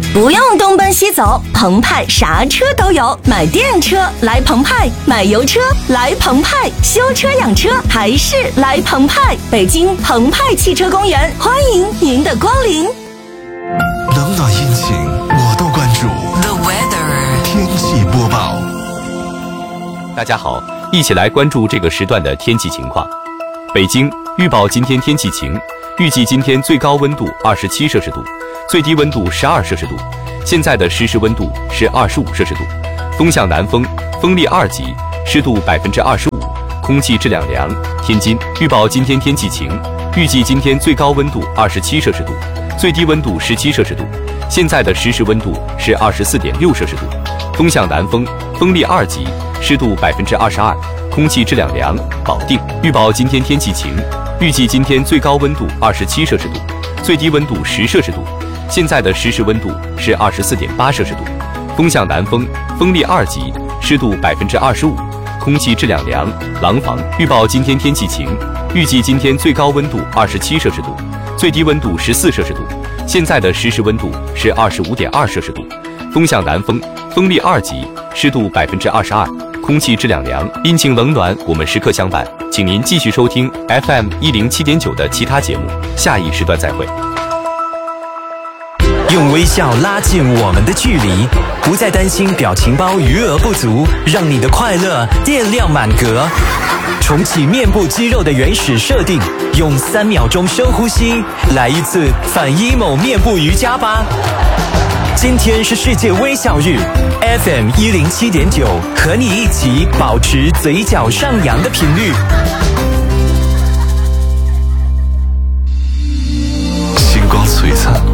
不用东奔西走，澎湃啥车都有，买电车来澎湃，买油车来澎湃，修车养车还是来澎湃。北京澎湃汽车公园，欢迎您的光临。 冷暖阴晴我都关注。 The weather 天气播报。 大家好，一起来关注这个时段的天气情况。北京预报今天天气晴，预计今天最高温度27摄氏度，最低温度12摄氏度。现在的实时温度是25摄氏度，风向南风，风力2级，湿度25%，空气质量良。天津预报今天天气晴，预计今天最高温度27摄氏度，最低温度17摄氏度。现在的实时温度是24.6摄氏度，风向南风，风力2级，湿度22%，空气质量良。保定预报今天天气晴，预计今天最高温度27摄氏度，最低温度10摄氏度。现在的实时温度是24.8摄氏度，风向南风，风力2级，湿度25%，空气质量良。廊坊预报今天天气晴，预计今天最高温度27摄氏度，最低温度14摄氏度。现在的实时温度是25.2摄氏度，风向南风，风力2级，湿度22%，空气质量良。阴晴冷暖，我们时刻相伴，请您继续收听 FM 107.9的其他节目，下一时段再会。 用微笑拉近我们的距离，不再担心表情包余额不足，让你的快乐电量满格。重启面部肌肉的原始设定，用3秒钟深呼吸，来一次反 emo 面部瑜伽吧。今天是世界微笑日 ，FM 107.9和你一起保持嘴角上扬的频率。 星光璀璨，